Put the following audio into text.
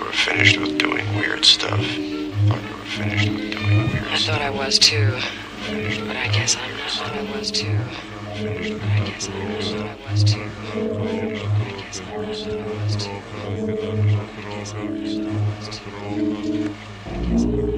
were finished with doing weird stuff. Thought you were finished with doing weird stuff. I thought I was too, but I guess I'm not. I thought I was too, but I guess I'm not. I thought I was too, but I guess I'm not. I thought I was too, but I guess I'm not. I guess I'm not.